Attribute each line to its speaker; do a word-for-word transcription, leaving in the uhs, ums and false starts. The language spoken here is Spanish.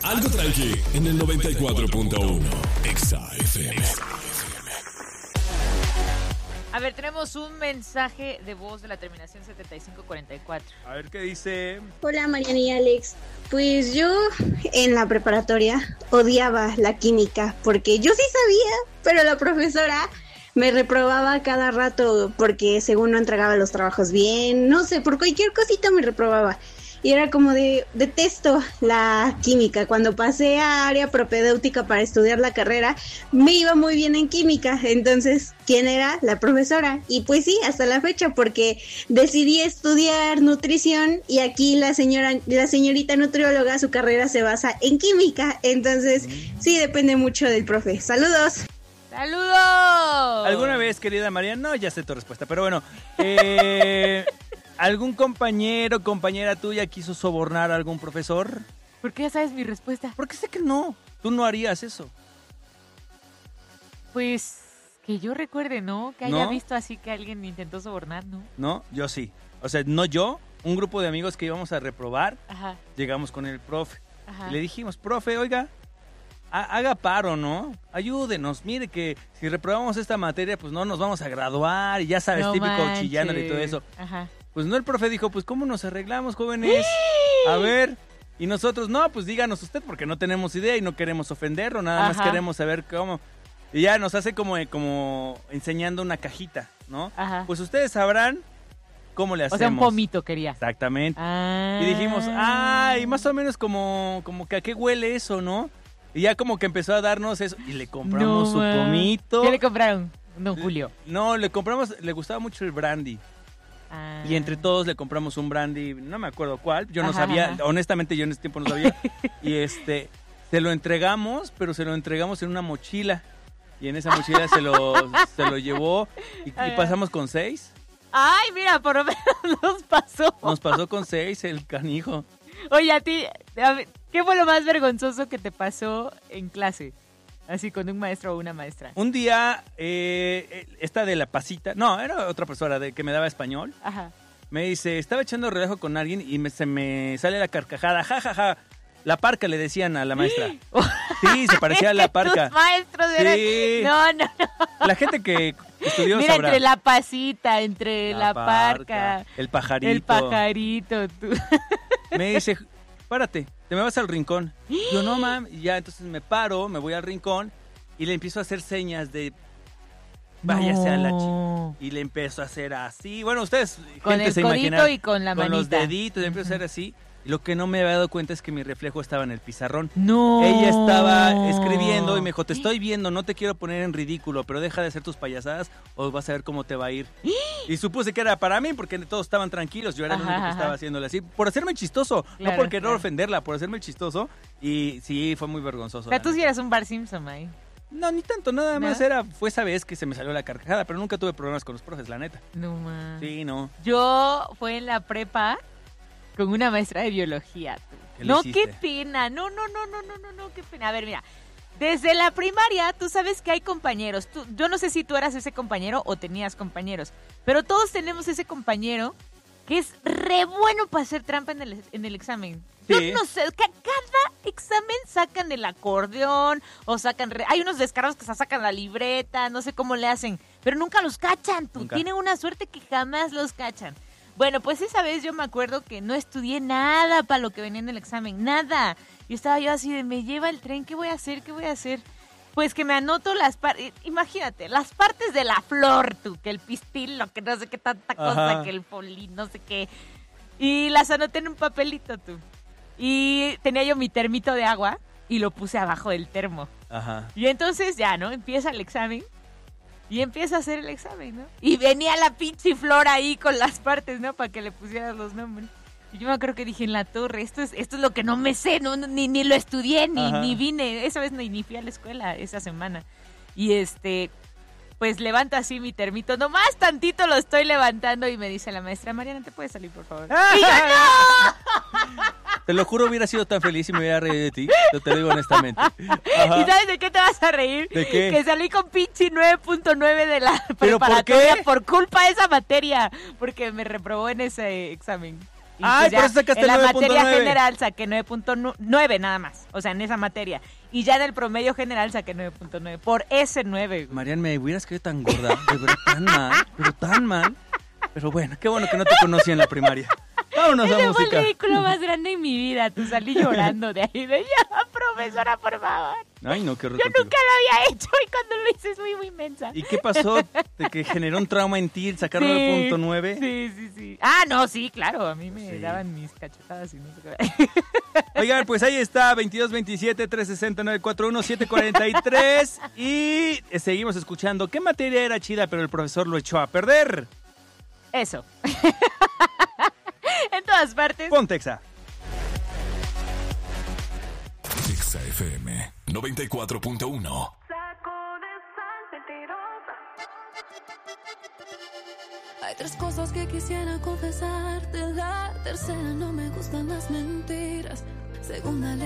Speaker 1: Algo tranqui en el noventa y cuatro punto uno. Exa F M.
Speaker 2: A ver, tenemos un mensaje de voz de la terminación setenta y cinco cuarenta y cuatro.
Speaker 3: A ver qué dice.
Speaker 4: Hola Mariana y Alex. Pues yo en la preparatoria odiaba la química porque yo sí sabía, pero la profesora me reprobaba cada rato porque según no entregaba los trabajos bien, no sé, por cualquier cosita me reprobaba. Y era como de, detesto la química. Cuando pasé a área propedéutica para estudiar la carrera, me iba muy bien en química. Entonces, ¿quién era? La profesora. Y pues sí, hasta la fecha, porque decidí estudiar nutrición y aquí la señora, la señorita nutrióloga, su carrera se basa en química. Entonces, sí, depende mucho del profe. ¡Saludos!
Speaker 2: ¡Saludos!
Speaker 3: ¿Alguna vez, querida María? No, ya sé tu respuesta, pero bueno. Eh... ¿Algún compañero, compañera tuya quiso sobornar a algún profesor?
Speaker 2: ¿Por qué ya sabes mi respuesta?
Speaker 3: Porque sé que no. Tú no harías eso.
Speaker 2: Pues que yo recuerde, ¿no? Que haya
Speaker 3: ¿No?
Speaker 2: visto así que alguien intentó sobornar, ¿no?
Speaker 3: No, yo sí. O sea, no yo, un grupo de amigos que íbamos a reprobar,
Speaker 2: Ajá.
Speaker 3: llegamos con el profe.
Speaker 2: Ajá.
Speaker 3: Y le dijimos, profe, oiga, ha- haga paro, ¿no? Ayúdenos, mire que si reprobamos esta materia, pues no nos vamos a graduar. Y ya sabes,
Speaker 2: No
Speaker 3: típico
Speaker 2: manches.
Speaker 3: chillano y todo eso.
Speaker 2: Ajá.
Speaker 3: Pues no, el profe dijo, pues ¿cómo nos arreglamos, jóvenes? A ver, y nosotros, no, pues díganos usted, porque no tenemos idea y no queremos ofenderlo, nada
Speaker 2: Ajá.
Speaker 3: más queremos saber cómo. Y ya nos hace como, como enseñando una cajita, ¿no?
Speaker 2: Ajá.
Speaker 3: Pues ustedes sabrán cómo le hacemos.
Speaker 2: O sea, un pomito quería.
Speaker 3: Exactamente.
Speaker 2: Ah.
Speaker 3: Y dijimos, ay, más o menos como, como que a qué huele eso, ¿no? Y ya como que empezó a darnos eso, y le compramos
Speaker 2: No,
Speaker 3: su
Speaker 2: man.
Speaker 3: pomito.
Speaker 2: ¿Qué le compraron? Don Julio.
Speaker 3: No, le compramos, le gustaba mucho el brandy.
Speaker 2: Ah.
Speaker 3: Y entre todos le compramos un brandy, no me acuerdo cuál, yo no
Speaker 2: Ajá,
Speaker 3: sabía,
Speaker 2: ajá.
Speaker 3: honestamente yo en ese tiempo no sabía. Y este, se lo entregamos, pero se lo entregamos en una mochila. Y en esa mochila se lo, se lo llevó y, y pasamos con seis.
Speaker 2: Ay, mira, por lo menos nos pasó.
Speaker 3: Nos pasó con seis el canijo.
Speaker 2: Oye, a ti, a ver, ¿qué fue lo más vergonzoso que te pasó en clase? Así, con un maestro o una maestra.
Speaker 3: Un día, eh, esta de la pasita, no, era otra persona de que me daba español.
Speaker 2: Ajá.
Speaker 3: Me dice, estaba echando relajo con alguien y me, se me sale la carcajada, ja, ja, ja. La parca le decían a la maestra. Sí, se parecía a la parca.
Speaker 2: Tus maestros eran...
Speaker 3: Sí.
Speaker 2: No, no, no.
Speaker 3: La gente que estudió
Speaker 2: Mira,
Speaker 3: sabrá.
Speaker 2: entre la pasita, entre la,
Speaker 3: La
Speaker 2: parca,
Speaker 3: parca, el pajarito.
Speaker 2: el pajarito, tú.
Speaker 3: Me dice, párate, te me vas al rincón. Yo, no, mam. Y ya, entonces me paro, me voy al rincón y le empiezo a hacer señas de... Váyase a la
Speaker 2: No.
Speaker 3: chi. Y le empiezo a hacer así. Bueno, ustedes,
Speaker 2: Con
Speaker 3: gente
Speaker 2: el
Speaker 3: se
Speaker 2: codito
Speaker 3: imaginan.
Speaker 2: y con la
Speaker 3: Con los
Speaker 2: manita.
Speaker 3: deditos, le empiezo a hacer así. Y lo que no me había dado cuenta es que mi reflejo estaba en el pizarrón.
Speaker 2: No.
Speaker 3: Ella estaba escribiendo y me dijo, te estoy viendo, no te quiero poner en ridículo, pero deja de hacer tus payasadas o vas a ver cómo te va a ir. Y supuse que era para mí porque todos estaban tranquilos, yo era el
Speaker 2: Ajá,
Speaker 3: único que
Speaker 2: ajá.
Speaker 3: estaba haciéndole así, por hacerme chistoso,
Speaker 2: Claro,
Speaker 3: no por querer
Speaker 2: claro.
Speaker 3: ofenderla, por hacerme chistoso. Y sí, fue muy vergonzoso.
Speaker 2: O sea,
Speaker 3: la
Speaker 2: tú sí
Speaker 3: neta.
Speaker 2: eras un Bart Simpson ahí.
Speaker 3: No, ni tanto, nada más
Speaker 2: ¿No?
Speaker 3: era, fue esa vez que se me salió la carcajada, pero nunca tuve problemas con los profes, la neta.
Speaker 2: No, man.
Speaker 3: Sí, no.
Speaker 2: Yo fue en la prepa con una maestra de biología. Tú.
Speaker 3: ¿Qué le
Speaker 2: No,
Speaker 3: hiciste?
Speaker 2: qué pena. No, no, no, no, no, no, no, qué pena. A ver, mira. Desde la primaria, tú sabes que hay compañeros. Tú, yo no sé si tú eras ese compañero o tenías compañeros, pero todos tenemos ese compañero que es re bueno para hacer trampa en el, en el examen. Yo
Speaker 3: Sí.
Speaker 2: no sé, ca- cada examen sacan el acordeón o sacan... re- hay unos descarados que se sacan la libreta, no sé cómo le hacen, pero nunca los cachan. Tú
Speaker 3: Nunca.
Speaker 2: tienen una suerte que jamás los cachan. Bueno, pues esa vez yo me acuerdo que no estudié nada para lo que venía en el examen, nada. Y estaba yo así de, me lleva el tren, ¿qué voy a hacer? ¿Qué voy a hacer? Pues que me anoto las partes, imagínate, las partes de la flor, tú, que el pistilo, que no sé qué tanta cosa,
Speaker 3: Ajá.
Speaker 2: que el folí, no sé qué. Y las anoté en un papelito, tú. Y tenía yo mi termito de agua y lo puse abajo del termo.
Speaker 3: Ajá.
Speaker 2: Y entonces ya, ¿no? Empieza el examen. Y empieza a hacer el examen, ¿no? Y venía la pinche flor ahí con las partes, ¿no? Para que le pusieras los nombres. Y yo me acuerdo que dije, en la torre, esto es esto es lo que no me sé, no, no, ni, ni lo estudié, ni,
Speaker 3: Ajá.
Speaker 2: ni vine. Esa vez ni, ni fui a la escuela esa semana. Y este, pues levanto así mi termito. Nomás tantito lo estoy levantando y me dice la maestra, Mariana, ¿te puedes salir, por favor? Y yo, ¡no!
Speaker 3: Te lo juro, hubiera sido tan feliz si me hubiera reído de ti. Yo te lo digo honestamente. Ajá.
Speaker 2: ¿Y sabes de qué te vas a reír?
Speaker 3: ¿De qué?
Speaker 2: Que salí con pinche nueve punto nueve de la
Speaker 3: ¿Pero por
Speaker 2: preparatoria
Speaker 3: qué?
Speaker 2: por culpa de esa materia. Porque me reprobó en ese examen. Y
Speaker 3: Ay,
Speaker 2: pues ya
Speaker 3: por eso sacaste
Speaker 2: en la
Speaker 3: nueve punto
Speaker 2: materia
Speaker 3: nueve.
Speaker 2: general saqué nueve punto nueve nada más. O sea, en esa materia. Y ya en el promedio general saqué nueve punto nueve. Por ese nueve.
Speaker 3: Marian, me hubieras quedado tan gorda, de verdad, tan mal, pero tan mal. Pero bueno, qué bueno que no te conocí en la primaria. Vámonos a
Speaker 2: Ese fue
Speaker 3: música.
Speaker 2: el ridículo más grande en mi vida. Tú salí llorando de ahí. De ya, profesora, por favor.
Speaker 3: Ay, no, qué horror
Speaker 2: Yo
Speaker 3: contigo.
Speaker 2: nunca lo había hecho y cuando lo hice es muy, muy mensa.
Speaker 3: ¿Y qué pasó? ¿De que generó un trauma en ti el sacar
Speaker 2: Sí,
Speaker 3: nueve punto nueve?
Speaker 2: Sí, sí, sí. Ah, no, sí, claro. A mí me
Speaker 3: Sí.
Speaker 2: daban mis cachetadas y no sé qué.
Speaker 3: Oigan, pues ahí está, veintidós veintisiete, trescientos sesenta, novecientos cuarenta y uno, setecientos cuarenta y tres. Y seguimos escuchando. ¿Qué materia era chida, pero el profesor lo echó a perder?
Speaker 2: Eso. En todas partes.
Speaker 3: Pontexa.
Speaker 1: Exa F M noventa y cuatro punto uno.
Speaker 5: Hay tres cosas que quisiera confesarte. La tercera, no me gustan las mentiras. Segunda,